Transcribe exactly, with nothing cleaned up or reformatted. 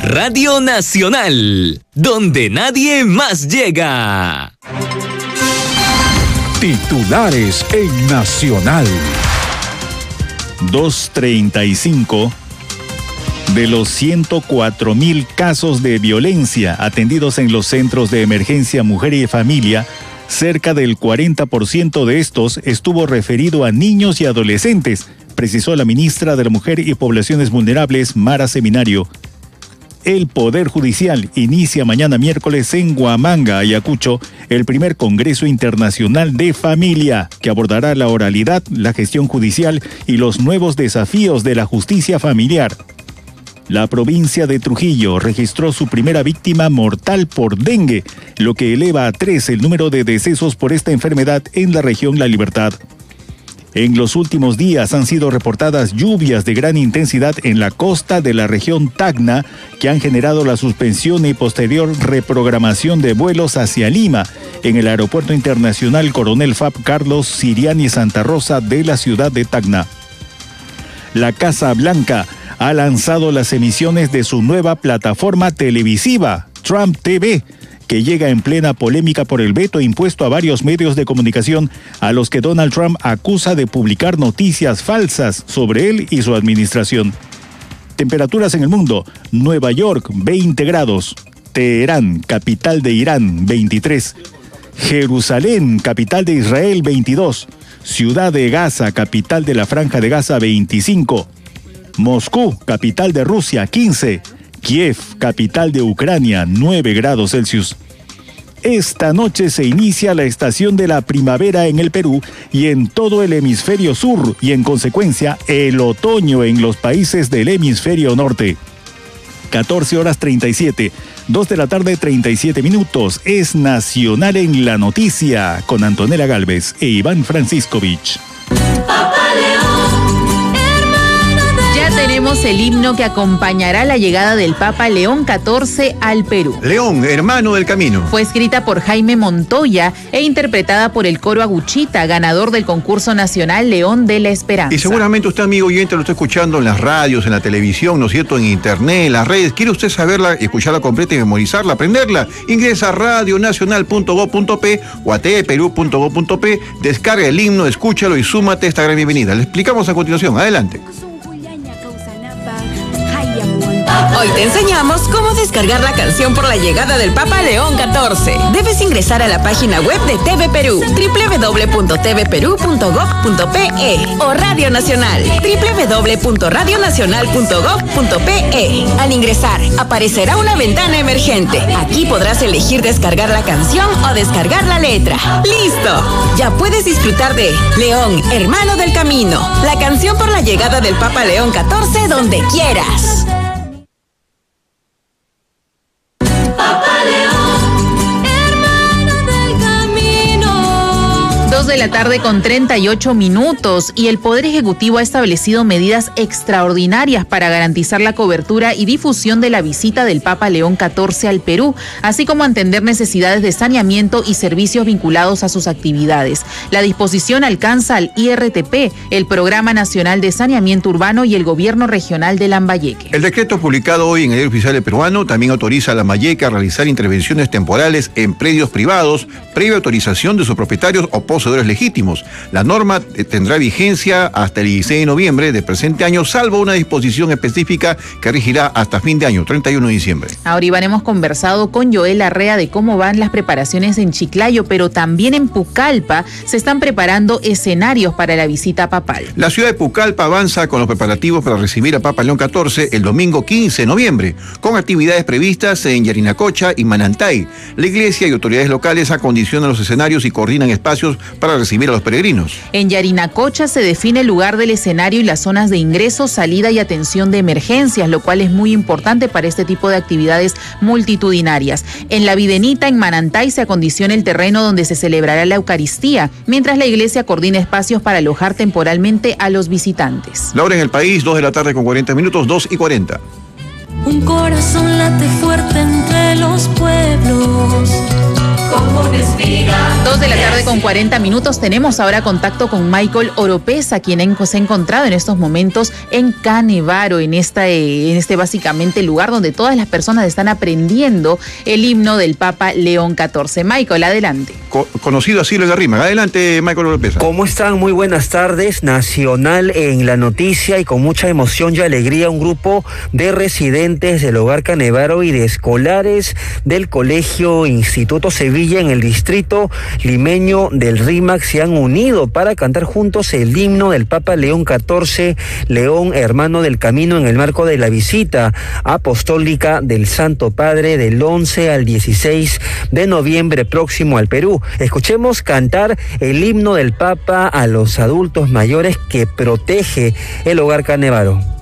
Radio Nacional, donde nadie más llega. Titulares en Nacional. dos treinta y cinco. De los ciento cuatro mil casos de violencia atendidos en los centros de emergencia Mujer y Familia, cerca del cuarenta por ciento de estos estuvo referido a niños y adolescentes, precisó la ministra de la Mujer y Poblaciones Vulnerables, Mara Seminario. El Poder Judicial inicia mañana miércoles en Huamanga, Ayacucho, el primer Congreso Internacional de Familia, que abordará la oralidad, la gestión judicial y los nuevos desafíos de la justicia familiar. La provincia de Trujillo registró su primera víctima mortal por dengue, lo que eleva a tres el número de decesos por esta enfermedad en la región La Libertad. En los últimos días han sido reportadas lluvias de gran intensidad en la costa de la región Tacna, que han generado la suspensión y posterior reprogramación de vuelos hacia Lima, en el Aeropuerto Internacional Coronel Fab Carlos Siriani Santa Rosa de la ciudad de Tacna. La Casa Blanca ha lanzado las emisiones de su nueva plataforma televisiva, Trump T V, que llega en plena polémica por el veto impuesto a varios medios de comunicación a los que Donald Trump acusa de publicar noticias falsas sobre él y su administración. Temperaturas en el mundo: Nueva York, veinte grados. Teherán, capital de Irán, veintitrés. Jerusalén, capital de Israel, veintidós. Ciudad de Gaza, capital de la Franja de Gaza, veinticinco. Moscú, capital de Rusia, quince. Kiev, capital de Ucrania, nueve grados Celsius. Esta noche se inicia la estación de la primavera en el Perú y en todo el hemisferio sur, y en consecuencia el otoño en los países del hemisferio norte. catorce horas treinta y siete, dos de la tarde treinta y siete minutos. Es Nacional en la Noticia, con Antonella Gálvez e Iván Franciscovich. Tenemos el himno que acompañará la llegada del Papa León catorce al Perú. León, hermano del camino. Fue escrita por Jaime Montoya e interpretada por el coro Aguchita, ganador del concurso nacional León de la Esperanza. Y seguramente usted, amigo oyente, lo está escuchando en las radios, en la televisión, ¿no es cierto?, en internet, en las redes. ¿Quiere usted saberla, escucharla completa y memorizarla, aprenderla? Ingresa a radio nacional punto gob punto pe o a tvperú punto gob punto pe, descarga el himno, escúchalo y súmate a esta gran bienvenida. Le explicamos a continuación. Adelante. Hoy te enseñamos cómo descargar la canción por la llegada del Papa León catorce. Debes ingresar a la página web de T V Perú, doble u doble u doble u punto t v perú punto gob punto pe o Radio Nacional, doble u doble u doble u punto radio nacional punto gob punto pe. Al ingresar, aparecerá una ventana emergente. Aquí podrás elegir descargar la canción o descargar la letra. ¡Listo! Ya puedes disfrutar de León, hermano del camino, la canción por la llegada del Papa León catorce donde quieras. De la tarde con treinta y ocho minutos, y el Poder Ejecutivo ha establecido medidas extraordinarias para garantizar la cobertura y difusión de la visita del Papa León catorce al Perú, así como atender necesidades de saneamiento y servicios vinculados a sus actividades. La disposición alcanza al I R T P, el Programa Nacional de Saneamiento Urbano, y el Gobierno Regional de Lambayeque. El decreto publicado hoy en el Diario Oficial Peruano también autoriza a Lambayeque a realizar intervenciones temporales en predios privados, previa autorización de sus propietarios o poseedores legítimos. La norma tendrá vigencia hasta el dieciséis de noviembre del presente año, salvo una disposición específica que regirá hasta fin de año, treinta y uno de diciembre. Ahora, Iván, hemos conversado con Joel Arrea de cómo van las preparaciones en Chiclayo, pero también en Pucallpa se están preparando escenarios para la visita papal. La ciudad de Pucallpa avanza con los preparativos para recibir a Papa León catorce el domingo quince de noviembre, con actividades previstas en Yarinacocha y Manantay. La iglesia y autoridades locales acondicionan los escenarios y coordinan espacios para recibir a los peregrinos. En Yarinacocha se define el lugar del escenario y las zonas de ingreso, salida y atención de emergencias, lo cual es muy importante para este tipo de actividades multitudinarias. En La Videnita, en Manantay, se acondiciona el terreno donde se celebrará la Eucaristía, mientras la iglesia coordina espacios para alojar temporalmente a los visitantes. La hora en el país, dos de la tarde con cuarenta minutos, dos y cuarenta. Un corazón late fuerte entre los pueblos. Dos de la tarde con cuarenta minutos. Tenemos ahora contacto con Michael Oropesa, quien se ha encontrado en estos momentos en Canevaro, en, esta, en este básicamente lugar donde todas las personas están aprendiendo el himno del Papa León catorce. Michael, adelante. Co- conocido así lo de Rima. Adelante, Michael Oropesa. ¿Cómo están? Muy buenas tardes. Nacional en la noticia y con mucha emoción y alegría, un grupo de residentes del Hogar Canevaro y de escolares del Colegio Instituto Sevilla en el distrito limeño del Rímac se han unido para cantar juntos el himno del Papa León catorce, León, hermano del camino, en el marco de la visita apostólica del Santo Padre del once al dieciséis de noviembre próximo al Perú. Escuchemos cantar el himno del Papa a los adultos mayores que protege el Hogar Canevaro.